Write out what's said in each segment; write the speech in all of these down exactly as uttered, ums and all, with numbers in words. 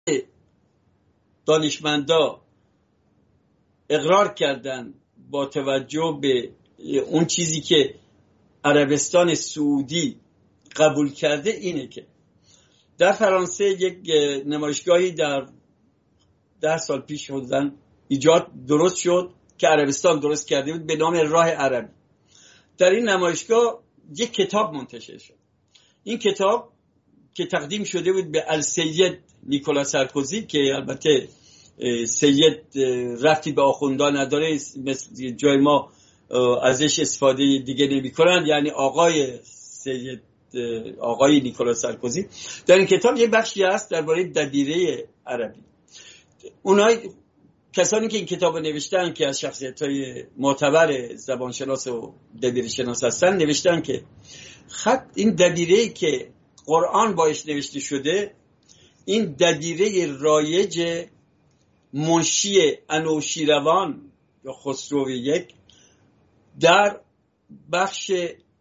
دانشمندا اقرار کردن با توجه به اون چیزی که عربستان سعودی قبول کرده اینه که در فرانسه یک نمایشگاهی در ده سال پیش شدن ایجاد درست شد که عربستان درست کرده بود به نام راه عربی. در این نمایشگاه یک کتاب منتشر شد. این کتاب که تقدیم شده بود به السید نیکولا سارکوزی که البته سید رفتی به آخوندان نداره، مثل جای ما ازش استفاده دیگه نمی کنن، یعنی آقای سید آقای نیکولا سارکوزی. در این کتاب یه بخشی هست درباره دبیره عربی. اونای کسانی که این کتاب نوشتن که از شخصیت‌های معتبر زبانشناس و دبیره شناس هستن نوشتن که خط این دبیره که قرآن باش نوشته شده این دبیره رایج منشی انوشیروان یا خسرو یک در بخش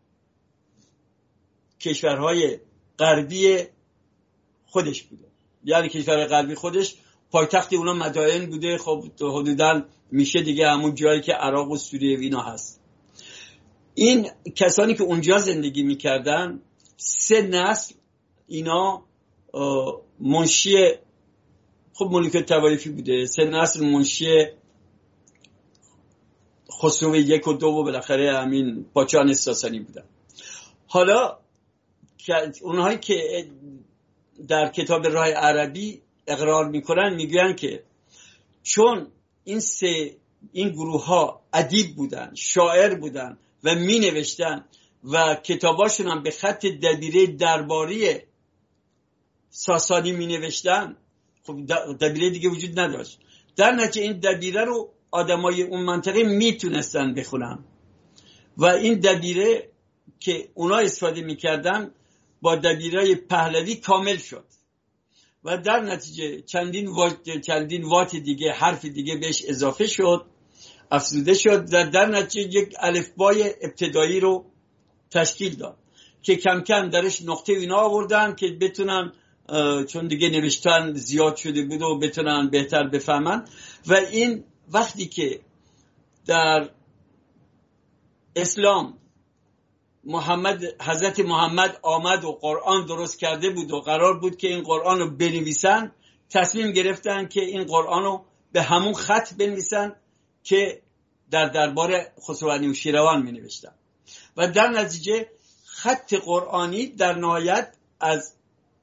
کشورهای غربی خودش بوده. یعنی کشورهای غربی خودش پایتخت اونا مدائن بوده. خب حدوداً میشه دیگه همون جایی که عراق و سوریه و اینا هست. این کسانی که اونجا زندگی میکردن سه نسل اینا منشی خب ملوک توایفی بوده، سه نسل منشی خسرو یک و دو و بالاخره همین پاچان ساسانی بودن. حالا اونهایی که در کتاب راه عربی اقرار میکنن میگن که چون این سه این گروه ها ادیب بودن، شاعر بودن و می نوشتن و کتاباشون هم به خط دبیره درباری ساسانی می نوشتن، خب دبیره دیگه وجود نداشت. در نتیجه این دبیره رو آدمای اون منطقه میتونستن بخونن و این دبیره که اونا استفاده میکردن با دبیره پهلوی کامل شد و در نتیجه چندین وات چندین وات دیگه حرف دیگه بهش اضافه شد، افزوده شد و در نتیجه یک الفبای ابتدایی رو تشکیل داد که کم کم درش نقطه اینا آوردن که بتونن چون دیگه نوشتن زیاد شده بود و بتونن بهتر بفهمن. و این وقتی که در اسلام محمد حضرت محمد آمد و قرآن درست کرده بود و قرار بود که این قرآن رو بنویسن، تصمیم گرفتن که این قرآن رو به همون خط بنویسن که در دربار خسرو انوشیروان می نوشتن و در نتیجه خط قرآنی در نهایت از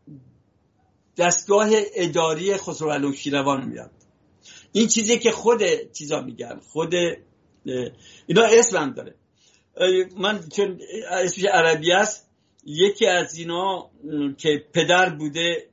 دستگاه اداری خسرو انوشیروان میاد. این چیزی که خود چیزا میگن، خود اینا اسم هم داره. من چون اسمش عربی است، یکی از اینا که پدر بوده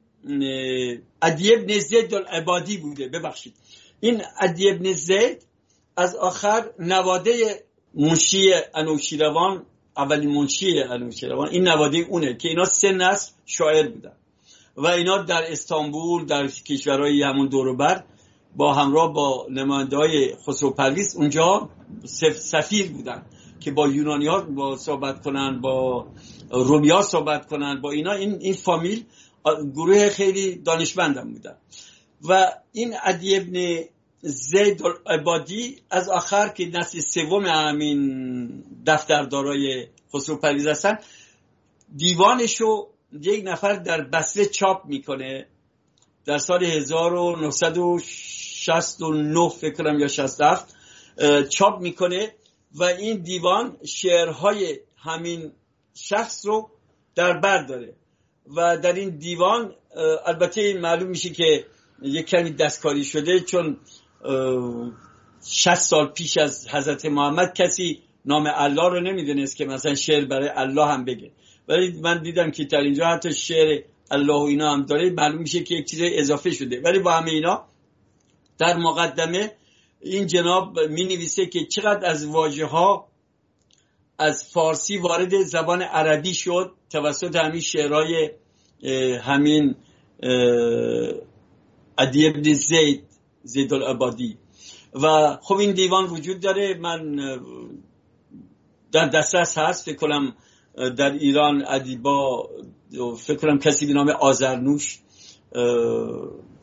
عدی بن زید العبادی بوده. ببخشید این عدی بن زید از آخر نواده منشی انوشیروان، اولین منشی انوشیروان، این نواده اونه که اینا سه نسل شاعر بودن و اینا در استانبول در کشورهای همون دور و بر با همراه با نماینده‌های خسرو پرویز اونجا سفیر بودن که با یونانی ها با صحبت کنن، با رومی ها صحبت کنن، با اینا. این این فامیل گروه خیلی دانشمندم بودن و این عدی ابن زید العبادی از آخر که نسل سوم همین دفتردارای خسرو پرویز هستن، دیوانشو یک نفر در بصره چاپ میکنه در سال هزار و نهصد و شصت و نه فکر کنم یا شصت و هفت چاپ میکنه و این دیوان شعرهای همین شخص رو در بر داره و در این دیوان البته معلوم میشه که یک کمی دستکاری شده، چون شصت سال پیش از حضرت محمد کسی نام الله رو نمیدونست که مثلا شعر برای الله هم بگه، ولی من دیدم که در اینجا حتی شعر الله و اینا هم داره، معلوم میشه که یک چیز اضافه شده. ولی با همه اینا در مقدمه این جناب می نویسه که چقدر از واژه ها از فارسی وارد زبان عربی شد توسط همین شعرهای همین عدی بن زید زید العبادی. و خب این دیوان وجود داره، من در دسترس هست. فکر کنم در ایران ادیبا، فکر کنم کسی به نام آذرنوش